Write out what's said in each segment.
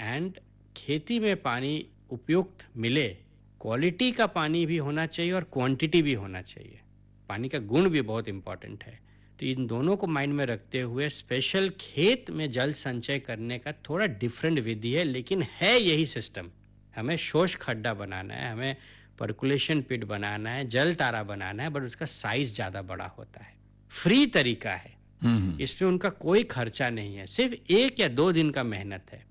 And खेती में पानी उपयुक्त मिले, क्वालिटी का पानी भी होना चाहिए और क्वांटिटी भी होना चाहिए। पानी का गुण भी बहुत इंपॉर्टेंट है। तो इन दोनों को माइंड में रखते हुए स्पेशल खेत में जल संचय करने का थोड़ा डिफरेंट विधि है, लेकिन है यही सिस्टम। हमें शोष खड्डा बनाना है, हमें पर्कुलेशन पिट बनाना है, जल तारा बनाना है, बट उसका साइज ज़्यादा बड़ा होता है। फ्री तरीका है, इसमें उनका कोई खर्चा नहीं है, सिर्फ 1 या 2 दिन का मेहनत है।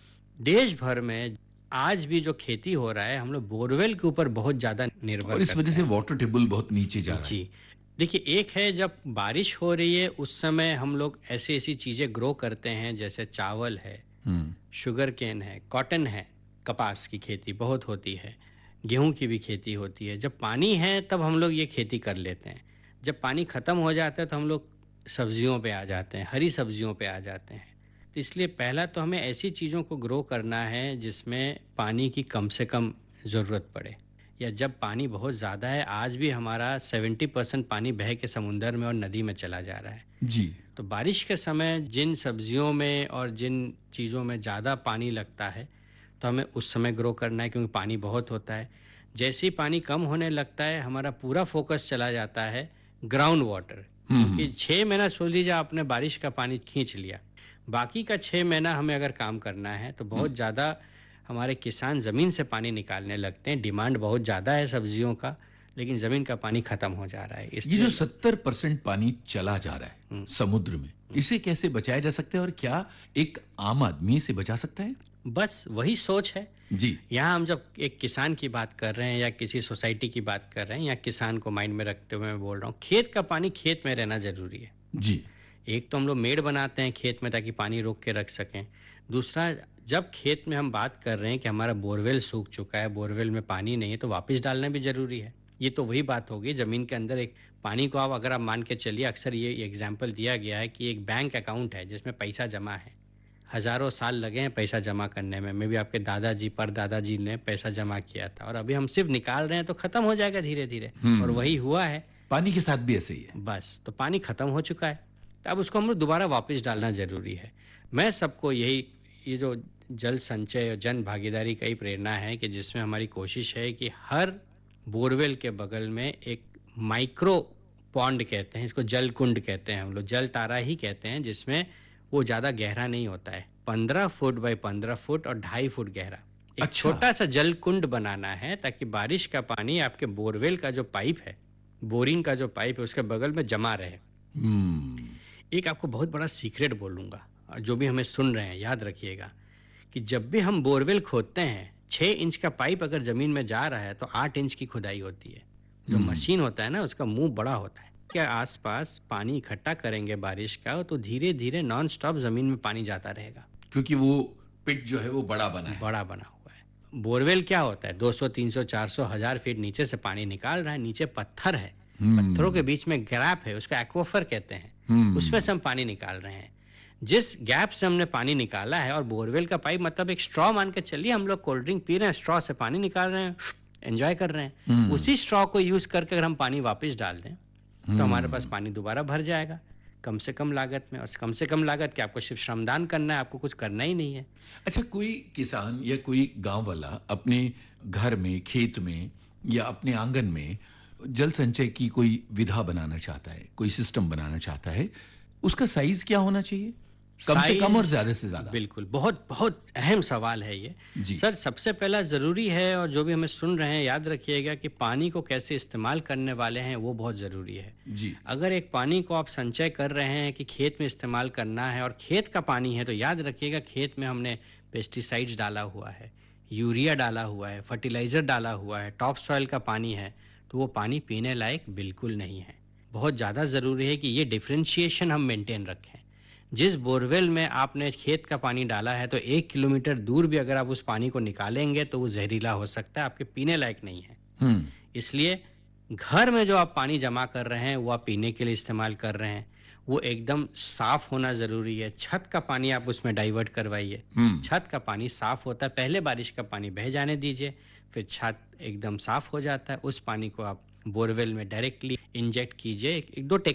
देश भर में आज भी जो खेती हो रहा है, हम लोग बोरवेल के ऊपर बहुत ज़्यादा निर्भर और इस वजह से वाटर टेबल बहुत नीचे जा रहा है। जी, देखिए, एक है जब बारिश हो रही है उस समय हम लोग ऐसी चीज़ें ग्रो करते हैं, जैसे चावल है, शुगर केन है, कॉटन है, कपास की खेती बहुत होती है, गेहूं की भी खेती होती है। जब पानी है तब हम लोग ये खेती कर लेते हैं। जब पानी ख़त्म हो जाता है तो हम लोग सब्जियों पे आ जाते हैं, हरी सब्जियों पे आ जाते हैं। तो इसलिए पहला तो हमें ऐसी चीज़ों को ग्रो करना है जिसमें पानी की कम से कम ज़रूरत पड़े, या जब पानी बहुत ज़्यादा है, आज भी हमारा 70% पानी बह के समुंदर में और नदी में चला जा रहा है। जी। तो बारिश के समय जिन सब्जियों में और जिन चीज़ों में ज़्यादा पानी लगता है तो हमें उस समय ग्रो करना है, क्योंकि पानी बहुत होता है। जैसे ही पानी कम होने लगता है, हमारा पूरा फोकस चला जाता है ग्राउंड वाटर, क्योंकि 6 महीना सोच लीजिए आपने बारिश का पानी खींच लिया, बाकी का 6 महीना हमें अगर काम करना है तो बहुत ज़्यादा हमारे किसान ज़मीन से पानी निकालने लगते हैं। डिमांड बहुत ज़्यादा है सब्जियों का, लेकिन ज़मीन का पानी ख़त्म हो जा रहा है। ये जो 70% पानी चला जा रहा है समुद्र में, इसे कैसे बचाया जा सकता है और क्या एक आम आदमी इसे बचा सकता है? बस वही सोच है जी। यहाँ। हम जब एक किसान की बात कर रहे हैं या किसी सोसाइटी की बात कर रहे हैं, या किसान को माइंड में रखते हुए मैं बोल रहा हूँ, खेत का पानी खेत में रहना ज़रूरी है। जी। एक तो हम लोग मेड़ बनाते हैं खेत में ताकि पानी रोक के रख सकें। दूसरा, जब खेत में हम बात कर रहे हैं कि हमारा बोरवेल सूख चुका है, बोरवेल में पानी नहीं है, तो वापस डालना भी ज़रूरी है। ये तो वही बात होगी, ज़मीन के अंदर एक पानी को आप अगर आप मान के चलिए, अक्सर ये एग्जाम्पल दिया गया है कि एक बैंक अकाउंट है जिसमें पैसा जमा है, हज़ारों साल लगे हैं पैसा जमा करने में। मे भी आपके दादाजी परदादाजी ने पैसा जमा किया था, और अभी हम सिर्फ निकाल रहे हैं तो ख़त्म हो जाएगा धीरे धीरे, और वही हुआ है। पानी के साथ भी ऐसे ही है। बस, तो पानी ख़त्म हो चुका है, तो अब उसको हम लोग दोबारा वापस डालना ज़रूरी है। मैं सबको ये जो जल संचय और जन भागीदारी का ही प्रेरणा है कि जिसमें हमारी कोशिश है कि हर बोरवेल के बगल में एक माइक्रो पॉन्ड कहते हैं, इसको जल कुंड कहते हैं, हम लोग जल तारा ही कहते हैं, जिसमें वो ज़्यादा गहरा नहीं होता है, 15 फुट बाई 15 फुट और 2.5 फुट गहरा एक छोटा सा जल कुंड बनाना है, ताकि बारिश का पानी आपके बोरवेल का जो पाइप है, बोरिंग का जो पाइप है, उसके बगल में जमा रहे। एक आपको बहुत बड़ा सीक्रेट बोलूँगा, और जो भी हमें सुन रहे हैं याद रखिएगा कि जब भी हम बोरवेल खोदते हैं, 6 इंच का पाइप अगर ज़मीन में जा रहा है तो 8 इंच की खुदाई होती है। जो मशीन होता है ना, उसका मुंह बड़ा होता है। क्या आसपास पानी इकट्ठा करेंगे बारिश का, तो धीरे धीरे नॉन स्टॉप ज़मीन में पानी जाता रहेगा, क्योंकि वो पिट जो है वो बड़ा बना हुआ है। बोरवेल क्या होता है, 200 300 400 1000 फीट नीचे से पानी निकाल रहा है, नीचे पत्थर है, पत्थरों के बीच में गैप है, उसको एक्वाफर कहते हैं, उसमें से हम पानी निकाल रहे हैं। जिस गैप से हमने पानी निकाला है, और बोरवेल का पाइप मतलब एक स्ट्रॉ मान के चलिए, हम लोग कोल्ड ड्रिंक पी रहे हैं, स्ट्रॉ से पानी निकाल रहे हैं, एंजॉय कर रहे हैं, उसी स्ट्रॉ को यूज करके अगर हम पानी वापस डाल दें तो हमारे पास पानी दोबारा भर जाएगा, कम से कम लागत में। और कम से कम लागत कि आपको सिर्फ श्रमदान करना है, आपको कुछ करना ही नहीं है। अच्छा, कोई किसान या कोई गांव वाला अपने घर में, खेत में या अपने आंगन में जल संचय की कोई विधा बनाना चाहता है, कोई सिस्टम बनाना चाहता है, उसका साइज क्या होना चाहिए? कम से कम और ज्यादा से ज्यादा? बिल्कुल, बहुत बहुत अहम सवाल है ये जी। सर। सबसे पहला ज़रूरी है, और जो भी हमें सुन रहे हैं याद रखिएगा कि पानी को कैसे इस्तेमाल करने वाले हैं वो बहुत ज़रूरी है जी। अगर एक पानी को आप संचय कर रहे हैं कि खेत में इस्तेमाल करना है, और खेत का पानी है, तो याद रखिएगा खेत में हमने पेस्टिसाइड्स डाला हुआ है, यूरिया डाला हुआ है, फर्टिलाइज़र डाला हुआ है, टॉप सॉइल का पानी है, तो वो पानी पीने लायक बिल्कुल नहीं है। बहुत ज़्यादा ज़रूरी है कि ये डिफ्रेंशिएशन हम मेंटेन रखें। जिस बोरवेल में आपने खेत का पानी डाला है, तो 1 किलोमीटर दूर भी अगर आप उस पानी को निकालेंगे तो वो जहरीला हो सकता है, आपके पीने लायक नहीं है। इसलिए घर में जो आप पानी जमा कर रहे हैं, वो आप पीने के लिए इस्तेमाल कर रहे हैं, वो एकदम साफ होना ज़रूरी है। छत का पानी आप उसमें डाइवर्ट करवाइए, छत का पानी साफ होता है, पहले बारिश का पानी बह जाने दीजिए, फिर छत एकदम साफ हो जाता है, उस पानी को आप बोरवेल में डायरेक्टली इंजेक्ट कीजिए। एक दो